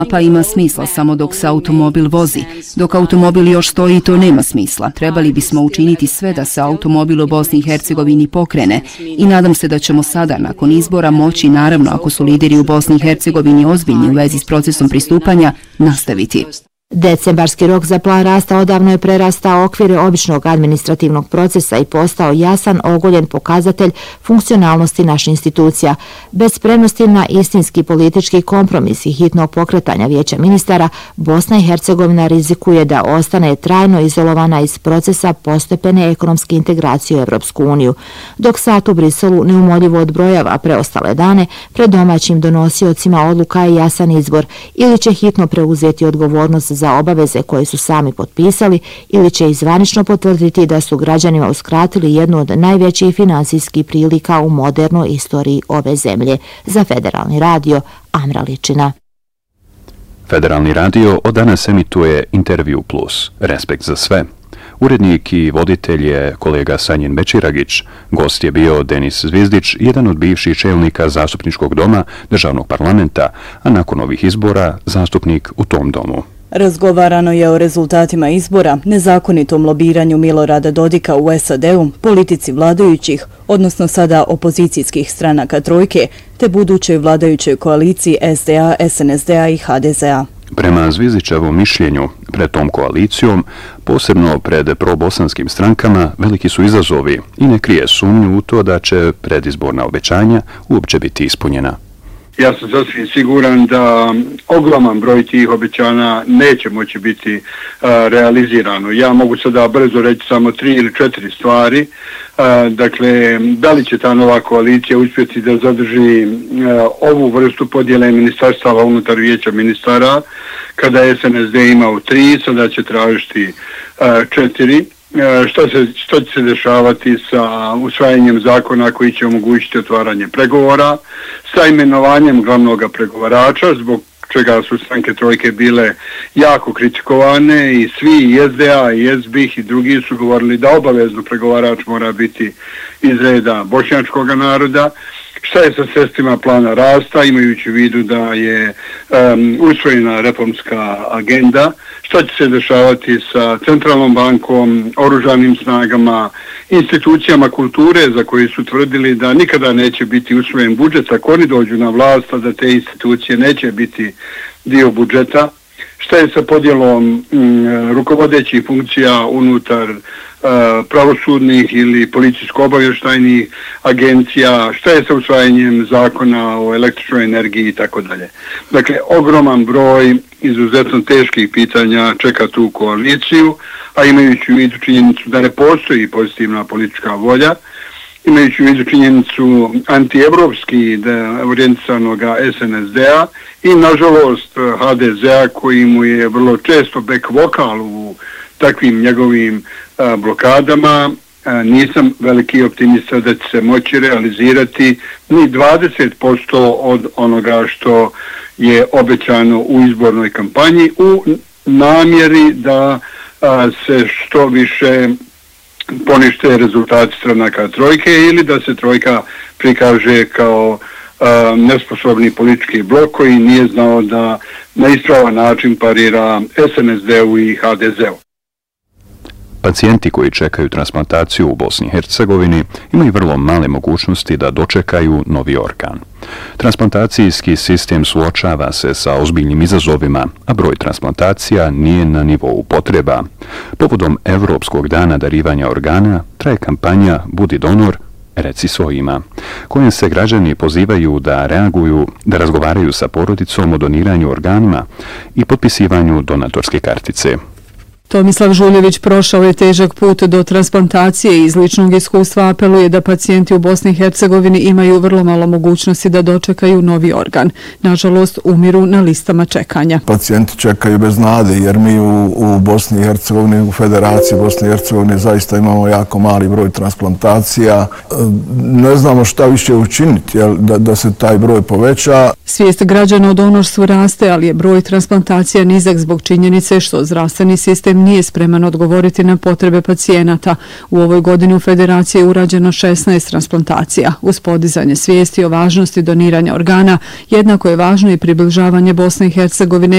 Pa ima smisla samo dok se automobil vozi. Dok automobil još stoji, to nema smisla. Trebali bismo učiniti sve da se automobil u Bosni i Hercegovini pokrene i nadam se da ćemo sada, nakon izbora, moći, naravno ako su lideri u Bosni i Hercegovini ozbiljni u vezi s procesom pristupanja, nastaviti. Decembarski rok za plan rasta odavno je prerastao okvire običnog administrativnog procesa i postao jasan, ogoljen pokazatelj funkcionalnosti naših institucija. Bez spremnosti na istinski politički kompromis i hitnog pokretanja vijeća ministara, Bosna i Hercegovina rizikuje da ostane trajno izolovana iz procesa postepene ekonomske integracije u Evropsku uniju. Dok sat u Briselu neumoljivo odbrojava preostale dane, pred domaćim donosiocima odluka je jasan izbor: ili će hitno preuzeti odgovornost za obaveze koje su sami potpisali ili će izvanično potvrditi da su građanima uskratili jednu od najvećih finansijskih prilika u modernoj istoriji ove zemlje. Za Federalni radio, Amra Ličina. Federalni radio od danas emituje Intervju Plus, Respekt za sve. Urednik i voditelj je kolega Sanjin Bećiragić. Gost je bio Denis Zvizdić, jedan od bivših čelnika Zastupničkog doma Državnog parlamenta, a nakon ovih izbora zastupnik u tom domu. Razgovarano je o rezultatima izbora, nezakonitom lobiranju Milorada Dodika u SAD-u, politici vladajućih, odnosno sada opozicijskih stranaka trojke, te budućoj vladajućoj koaliciji SDA, SNSD-a i HDZ-a. Prema Zvizdićevom mišljenju, pred tom koalicijom, posebno pred probosanskim strankama, veliki su izazovi i ne krije sumnju u to da će predizborna obećanja uopće biti ispunjena. Ja sam sasvim siguran da ogroman broj tih obećanja neće moći biti realizirano. Ja mogu sada brzo reći samo 3 ili 4 stvari. Dakle, da li će ta nova koalicija uspjeti da zadrži ovu vrstu podjele ministarstava unutar vijeća ministara, kada je SNSD imao 3, sada će tražiti 4. Što će se dešavati sa usvajanjem zakona koji će omogućiti otvaranje pregovora, sa imenovanjem glavnog pregovarača, zbog čega su stranke trojke bile jako kritikovane i svi, i SDA, i SBIH i drugi su govorili da obavezno pregovarač mora biti iz reda bošnjačkog naroda. Šta je sa sredstvima plana rasta, imajući u vidu da je usvojena reformska agenda, šta će se dešavati sa centralnom bankom, oružanim snagama, institucijama kulture za koje su tvrdili da nikada neće biti usvojen budžet, ako oni dođu na vlast, da te institucije neće biti dio budžeta. Šta je sa podjelom rukovodećih funkcija unutar pravosudnih ili policijsko-obavještajnih agencija, šta je sa usvajanjem zakona o električnoj energiji i tako dalje. Dakle, ogroman broj izuzetno teških pitanja čeka tu koaliciju, a imajući u vidu činjenicu da ne postoji pozitivna politička volja, imajući u vidu činjenicu antievropski orijentisanog SNSD-a i nažalost HDZ-a koji mu je vrlo često back vokal u takvim njegovim blokadama, nisam veliki optimista da će se moći realizirati ni 20% od onoga što je obećano u izbornoj kampanji u namjeri da se što više ponište rezultati stranaka trojke ili da se trojka prikaže kao nesposobni politički blok koji nije znao da na ispravan način parira SNSD-u i HDZ-u. Pacijenti koji čekaju transplantaciju u Bosni i Hercegovini imaju vrlo male mogućnosti da dočekaju novi organ. Transplantacijski sistem suočava se sa ozbiljnim izazovima, a broj transplantacija nije na nivou potreba. Povodom Evropskog dana darivanja organa traje kampanja Budi donor, reci svojima, kojim se građani pozivaju da reaguju, da razgovaraju sa porodicom o doniranju organima i potpisivanju donatorske kartice. Tomislav Žuljević prošao je težak put do transplantacije i iz ličnog iskustva apeluje da pacijenti u Bosni i Hercegovini imaju vrlo malo mogućnosti da dočekaju novi organ. Nažalost, umiru na listama čekanja. Pacijenti čekaju bez nade jer mi u Bosni i Hercegovini, u Federaciji Bosni i Hercegovine zaista imamo jako mali broj transplantacija. Ne znamo šta više učiniti da se taj broj poveća. Svijest građana o donorstvu raste, ali je broj transplantacija nizak zbog činjenice što zdravstveni sistem nije spreman odgovoriti na potrebe pacijenata. U ovoj godini u Federaciji je urađeno 16 transplantacija. Uz podizanje svijesti o važnosti doniranja organa, jednako je važno i približavanje Bosne i Hercegovine